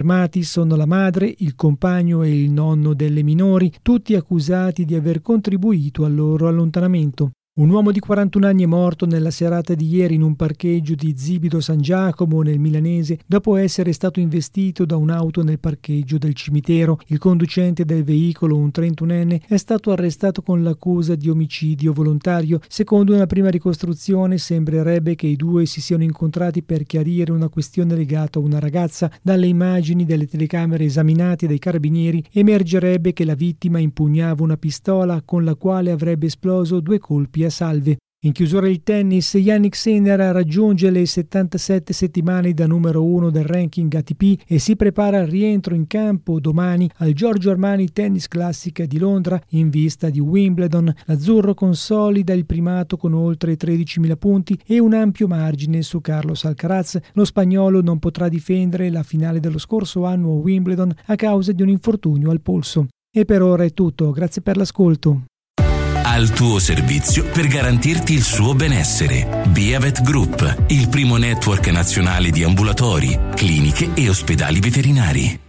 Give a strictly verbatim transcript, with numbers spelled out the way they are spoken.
fermati sono la madre, il compagno e il nonno delle minori, tutti accusati di aver contribuito al loro allontanamento. Un uomo di quarantuno anni è morto nella serata di ieri in un parcheggio di Zibido San Giacomo nel milanese dopo essere stato investito da un'auto nel parcheggio del cimitero. Il conducente del veicolo, un trentunenne, è stato arrestato con l'accusa di omicidio volontario. Secondo una prima ricostruzione sembrerebbe che i due si siano incontrati per chiarire una questione legata a una ragazza. Dalle immagini delle telecamere esaminate dai carabinieri emergerebbe che la vittima impugnava una pistola con la quale avrebbe esploso due colpi a salve. In chiusura il tennis, Jannik Sinner raggiunge le settantasette settimane da numero uno del ranking A T P e si prepara al rientro in campo domani al Giorgio Armani Tennis Classic di Londra in vista di Wimbledon. L'azzurro consolida il primato con oltre tredicimila punti e un ampio margine su Carlos Alcaraz. Lo spagnolo non potrà difendere la finale dello scorso anno a Wimbledon a causa di un infortunio al polso. E per ora è tutto, grazie per l'ascolto. Al tuo servizio per garantirti il suo benessere. Beavet Group, il primo network nazionale di ambulatori, cliniche e ospedali veterinari.